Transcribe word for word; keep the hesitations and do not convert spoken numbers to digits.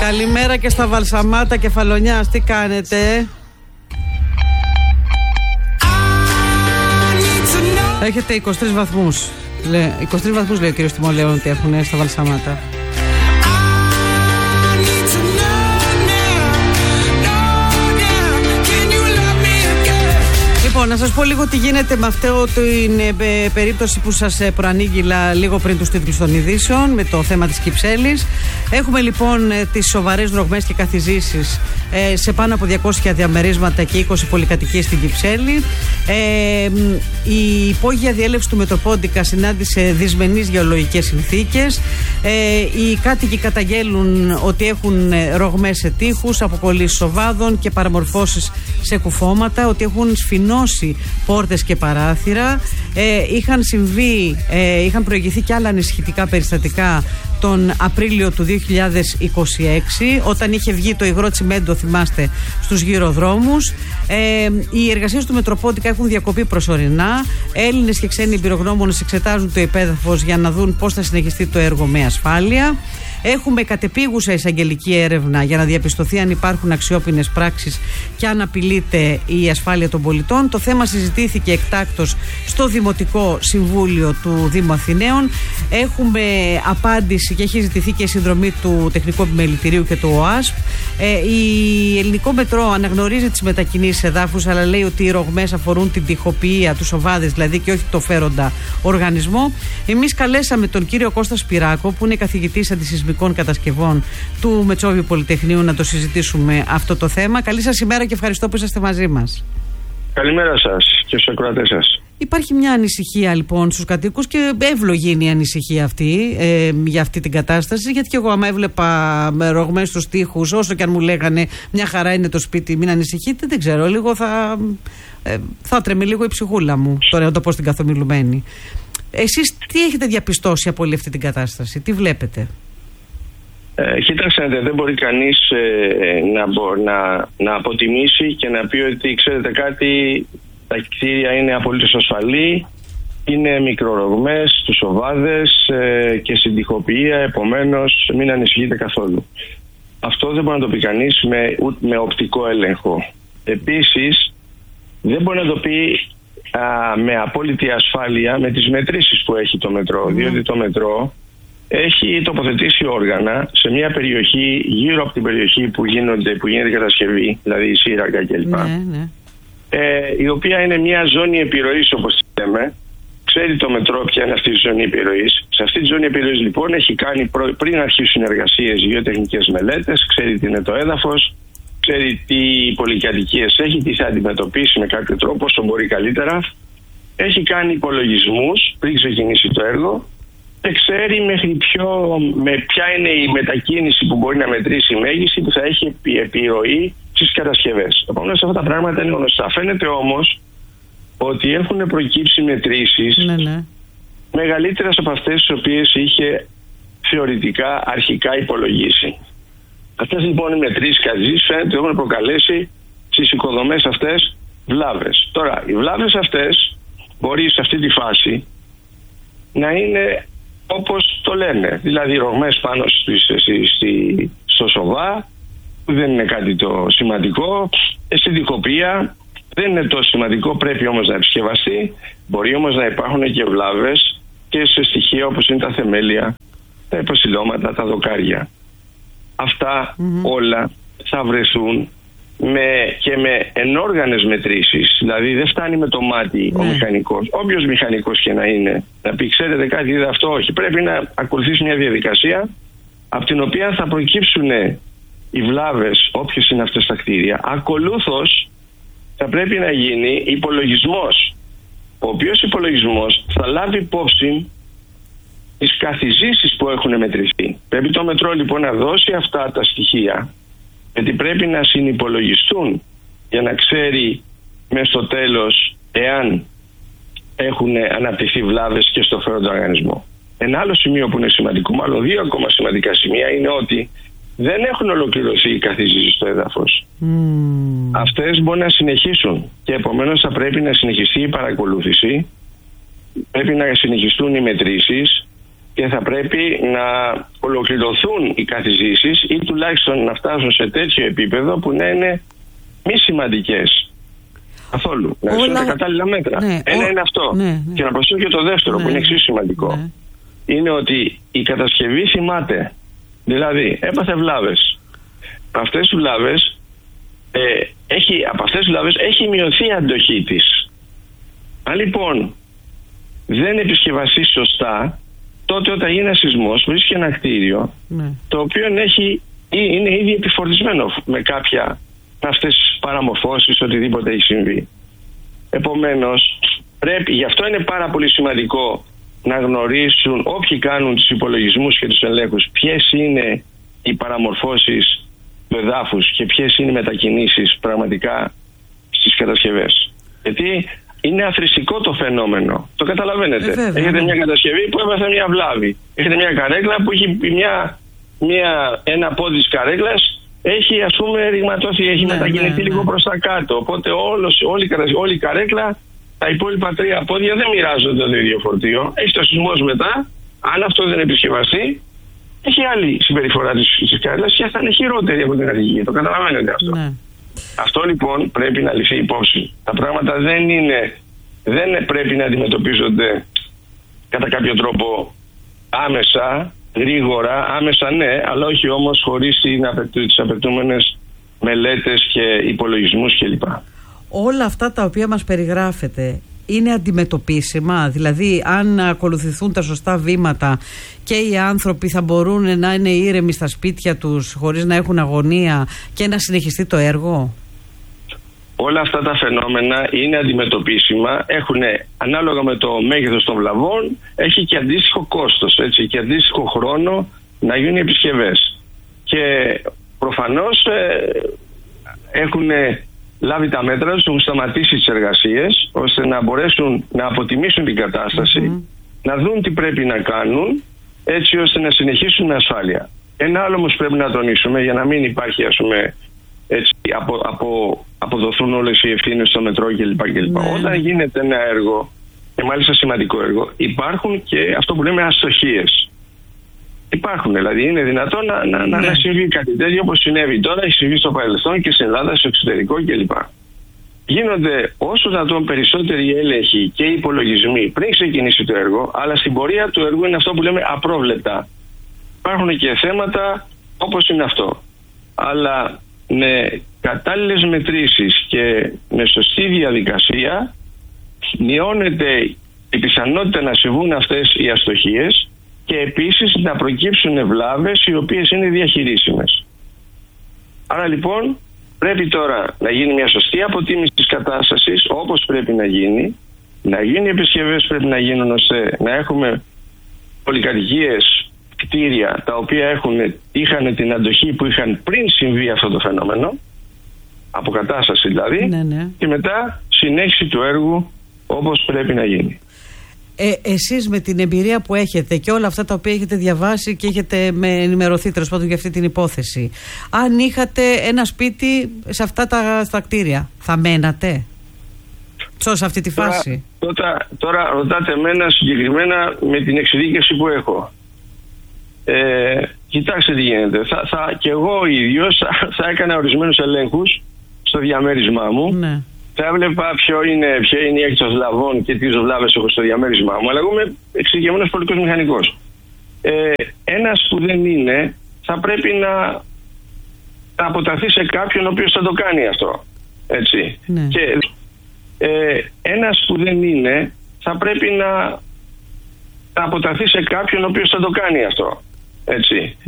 Καλημέρα και στα Βαλσαμάτα Κεφαλονιάς, τι κάνετε? Έχετε είκοσι τρεις βαθμούς. Λέ, είκοσι τρεις βαθμούς λέει ο κύριος Τιμολέων ότι έχουν στα Βαλσαμάτα. Λοιπόν, να σας πω λίγο τι γίνεται με αυτό την ε, περίπτωση που σας ε, προανήγγειλα λίγο πριν τους τίτλους των ειδήσεων με το θέμα της Κυψέλης. Έχουμε λοιπόν ε, τις σοβαρές ρογμές και καθιζήσεις ε, σε πάνω από διακόσια διαμερίσματα και είκοσι πολυκατοικίες στην Κυψέλη. Ε, η υπόγεια διέλευση του Μετροπόντικα συνάντησε δυσμενείς γεωλογικές συνθήκες. Ε, οι κάτοικοι καταγγέλουν ότι έχουν ρογμές σε τοίχους, αποκολλήσεις οβάδων και παραμορφώσεις σε κουφώματα, ότι έχουν σφινώσει πόρτες και παράθυρα. Ε, είχαν συμβεί, ε, είχαν προηγηθεί και άλλα ανησυχητικά περιστατικά τον Απρίλιο του δύο χιλιάδες είκοσι έξι, όταν είχε βγει το υγρό τσιμέντο, θυμάστε, στους γυροδρόμους. Ε, οι εργασίες του Μετροπόντικα έχουν διακοπεί προσωρινά. Έλληνες και ξένοι εμπειρογνώμονες εξετάζουν το υπέδαφος για να δουν πώς θα συνεχιστεί το έργο με ασφάλεια. Έχουμε κατεπίγουσα εισαγγελική έρευνα για να διαπιστωθεί αν υπάρχουν αξιόπινες πράξεις και αν απειλείται η ασφάλεια των πολιτών. Το θέμα συζητήθηκε εκτάκτως στο Δημοτικό Συμβούλιο του Δήμου Αθηναίων. Έχουμε απάντηση και έχει ζητηθεί και η συνδρομή του Τεχνικού Επιμελητηρίου και του ΟΑΣΠ. Ε, η Ελληνικό Μετρό αναγνωρίζει τις μετακινήσεις εδάφους, αλλά λέει ότι οι ρογμές αφορούν την τοιχοποιία, τους οβάδες δηλαδή, και όχι το φέροντα οργανισμό. Εμείς καλέσαμε τον κύριο Κώστα Σπυράκο, που είναι καθηγητής αντισυσμικών κατασκευών του Μετσόβιου Πολυτεχνείου, να το συζητήσουμε αυτό το θέμα. Καλή σας ημέρα και ευχαριστώ που είσαστε μαζί μας. Καλημέρα σας και στους ακροατές σας. Υπάρχει μια ανησυχία λοιπόν στους κατοίκους και εύλογη είναι η ανησυχία αυτή ε, για αυτή την κατάσταση, γιατί και εγώ άμα έβλεπα ρογμές στους τοίχους, όσο και αν μου λέγανε μια χαρά είναι το σπίτι, μην ανησυχείτε, δεν ξέρω, λίγο θα, ε, θα τρέμει λίγο η ψυχούλα μου, τώρα να το πω στην καθομιλουμένη. Εσείς τι έχετε διαπιστώσει από όλη αυτή την κατάσταση, τι βλέπετε? Ε, Κοιτάξτε, δεν μπορεί κανείς ε, να, να, να αποτιμήσει και να πει ότι ξέρετε κάτι, τα κτίρια είναι απολύτως ασφαλή, είναι μικρορογμές, τους οβάδες ε, και στην τοιχοποιία, επομένως μην ανησυχείτε καθόλου. Αυτό δεν μπορεί να το πει κανείς με, με οπτικό έλεγχο. Επίσης, δεν μπορεί να το πει α, με απόλυτη ασφάλεια με τις μετρήσεις που έχει το μετρό, mm. διότι το μετρό έχει τοποθετήσει όργανα σε μια περιοχή γύρω από την περιοχή που, γίνονται, που γίνεται κατασκευή, δηλαδή η Σύραγγα κλπ. Ναι, ναι. Ε, η οποία είναι μια ζώνη επιρροής, όπως λέμε. Ξέρει το μετρό ποια είναι αυτή η ζώνη επιρροής. Σε αυτή τη ζώνη επιρροής λοιπόν έχει κάνει πριν αρχίσουν εργασίες γεωτεχνικές μελέτες, ξέρει τι είναι το έδαφος, ξέρει τι πολυκατοικίες έχει, τι θα αντιμετωπίσει με κάποιο τρόπο όσο μπορεί καλύτερα. Έχει κάνει υπολογισμούς πριν ξεκινήσει το έργο. Και ξέρει μέχρι ποιο, με ποια είναι η μετακίνηση που μπορεί να μετρήσει η μέγιστη που θα έχει επιρροή στις κατασκευές. Επομένως αυτά τα πράγματα είναι γνωστά. Φαίνεται όμως ότι έχουν προκύψει μετρήσεις ναι, ναι. μεγαλύτερες από αυτές τις οποίες είχε θεωρητικά αρχικά υπολογίσει. Αυτές λοιπόν οι μετρήσεις κατζής φαίνεται ότι έχουν προκαλέσει στις οικοδομές αυτές βλάβες. Τώρα οι βλάβες αυτές μπορεί σε αυτή τη φάση να είναι όπως το λένε, δηλαδή ρογμές πάνω στη, στη, στη, στο σοβά, που δεν είναι κάτι το σημαντικό, στην τοιχοποιία δεν είναι το σημαντικό, πρέπει όμως να επισκευαστεί, μπορεί όμως να υπάρχουν και βλάβες και σε στοιχεία όπως είναι τα θεμέλια, τα υποσυλλώματα, τα δοκάρια. Αυτά mm-hmm. όλα θα βρεθούν με, και με ενόργανες μετρήσεις, δηλαδή δεν φτάνει με το μάτι mm. ο μηχανικός, όποιος μηχανικός και να είναι, να πει ξέρετε κάτι είδε αυτό, όχι, πρέπει να ακολουθήσει μια διαδικασία από την οποία θα προκύψουν οι βλάβες όποιες είναι αυτές τα κτίρια. Ακολούθως θα πρέπει να γίνει υπολογισμός, ο οποίος υπολογισμός θα λάβει υπόψη τις καθιζήσεις που έχουν μετρηθεί. Πρέπει το μετρό λοιπόν να δώσει αυτά τα στοιχεία, γιατί πρέπει να συνυπολογιστούν για να ξέρει μες στο τέλος εάν έχουν αναπτυχθεί βλάβες και στο φέροντα οργανισμό. Ένα άλλο σημείο που είναι σημαντικό, μάλλον δύο ακόμα σημαντικά σημεία, είναι ότι δεν έχουν ολοκληρωθεί οι καθιζήσεις στο έδαφος. Mm. Αυτές μπορεί να συνεχίσουν και επομένως θα πρέπει να συνεχιστεί η παρακολούθηση, πρέπει να συνεχιστούν οι μετρήσεις και θα πρέπει να ολοκληρωθούν οι καθιζήσεις ή τουλάχιστον να φτάσουν σε τέτοιο επίπεδο που να είναι μη σημαντικές καθόλου. Να Όλα... είναι τα κατάλληλα μέτρα. Ναι, Ένα ο... είναι αυτό. Ναι, ναι. Και να προσθέσω και το δεύτερο, ναι, που είναι εξίσου σημαντικό. Ναι. Είναι ότι η κατασκευή θυμάται. Δηλαδή, έπαθε βλάβες. Αυτές τις βλάβες, ε, έχει, από αυτές τις βλάβες έχει μειωθεί η αντοχή της. Αν λοιπόν δεν επισκευαστεί σωστά, τότε όταν γίνει ένα σεισμός βρίσκει ένα κτίριο, ναι, το οποίο έχει, είναι ήδη επιφορτισμένο με κάποια αυτές τις παραμορφώσεις, οτιδήποτε έχει συμβεί. Επομένως, πρέπει, γι' αυτό είναι πάρα πολύ σημαντικό να γνωρίσουν όποιοι κάνουν τους υπολογισμούς και τους ελέγχους ποιες είναι οι παραμορφώσεις του εδάφους και ποιες είναι οι μετακινήσεις πραγματικά στις κατασκευές. Γιατί είναι αθροιστικό το φαινόμενο. Το καταλαβαίνετε. Ε, βέβαια, έχετε ναι. μια κατασκευή που έβαθε μια βλάβη. Έχετε μια καρέκλα που έχει μια, μια, ένα πόδι της καρέκλας έχει, ας πούμε, ρηγματώθει, έχει ναι, μετακινηθεί ναι, λίγο ναι. προς τα κάτω. Οπότε όλος, όλη, όλη η καρέκλα, τα υπόλοιπα τρία πόδια δεν μοιράζονται το ίδιο φορτίο. Έχει το σεισμός μετά. Αν αυτό δεν επισκευαστεί, έχει άλλη συμπεριφορά της καρέκλας και θα είναι χειρότερη από την αρχική. Το καταλαβαίνετε αυτό. Ναι. Αυτό λοιπόν πρέπει να ληφθεί υπόψη. Τα πράγματα δεν είναι, δεν πρέπει να αντιμετωπίζονται κατά κάποιο τρόπο άμεσα, γρήγορα, άμεσα ναι, αλλά όχι όμως χωρίς τις απαιτούμενες μελέτες και υπολογισμούς κλπ. Όλα αυτά τα οποία μας περιγράφετε είναι αντιμετωπίσιμα, δηλαδή αν ακολουθηθούν τα σωστά βήματα και οι άνθρωποι θα μπορούν να είναι ήρεμοι στα σπίτια τους χωρίς να έχουν αγωνία και να συνεχιστεί το έργο? Όλα αυτά τα φαινόμενα είναι αντιμετωπίσιμα, έχουν ανάλογα με το μέγεθος των βλαβών, έχει και αντίστοιχο κόστος, έτσι, και αντίστοιχο χρόνο να γίνουν οι επισκευές. Και προφανώς ε, έχουν λάβει τα μέτρα τους, έχουν σταματήσει τις εργασίες ώστε να μπορέσουν να αποτιμήσουν την κατάσταση, mm-hmm. να δουν τι πρέπει να κάνουν έτσι ώστε να συνεχίσουν με ασφάλεια. Ένα άλλο όμως πρέπει να τονίσουμε για να μην υπάρχει, ας πούμε, έτσι, απο, απο, αποδοθούν όλες οι ευθύνες στο μετρό κλπ. κλπ. Mm-hmm. Όταν γίνεται ένα έργο, και μάλιστα σημαντικό έργο, υπάρχουν και αυτό που λέμε αστοχίες. Υπάρχουν, δηλαδή είναι δυνατόν να, να, ναι. να συμβεί κάτι τέτοιο όπως συνέβη τώρα, έχει συμβεί στο παρελθόν και στην Ελλάδα, στο εξωτερικό κλπ. Γίνονται όσο δυνατόν περισσότεροι έλεγχοι και υπολογισμοί πριν ξεκινήσει το έργο, αλλά στην πορεία του έργου είναι αυτό που λέμε απρόβλεπτα. Υπάρχουν και θέματα όπως είναι αυτό. Αλλά με κατάλληλες μετρήσεις και με σωστή διαδικασία μειώνεται η πιθανότητα να συμβούν αυτές οι αστοχίες και επίσης να προκύψουν βλάβες οι οποίες είναι διαχειρίσιμες. Άρα λοιπόν πρέπει τώρα να γίνει μια σωστή αποτίμηση της κατάστασης όπως πρέπει να γίνει, να γίνουν οι επισκευές πρέπει να γίνουν ώστε να έχουμε πολυκατοικίες, κτίρια τα οποία έχουν, είχαν την αντοχή που είχαν πριν συμβεί αυτό το φαινόμενο, αποκατάσταση δηλαδή, ναι, ναι. και μετά συνέχιση του έργου όπως πρέπει να γίνει. Ε, εσείς με την εμπειρία που έχετε και όλα αυτά τα οποία έχετε διαβάσει και έχετε με ενημερωθεί τέλος πάντων για αυτή την υπόθεση, αν είχατε ένα σπίτι σε αυτά τα, τα κτίρια, θα μένατε σε αυτή τη φάση? Τώρα, τώρα, τώρα ρωτάτε εμένα συγκεκριμένα με την εξειδίκευση που έχω. Ε, κοιτάξτε τι γίνεται. Θα, θα, και εγώ ο ίδιος θα, θα έκανα ορισμένους ελέγχους στο διαμέρισμά μου. Ναι. Θα έβλεπα ποιο είναι, ποιο είναι η έκτος βλαβών και τι βλάβες έχω στο διαμέρισμά μου. Αλλά εγώ είμαι εξειδικευμένος πολιτικός μηχανικός. Ε, ένας που δεν είναι θα πρέπει να, να αποταθεί σε κάποιον ο οποίος θα το κάνει αυτό. Έτσι. Ναι. Και ε, ένας που δεν είναι θα πρέπει να, να αποταθεί σε κάποιον ο οποίος θα το κάνει αυτό. Έτσι.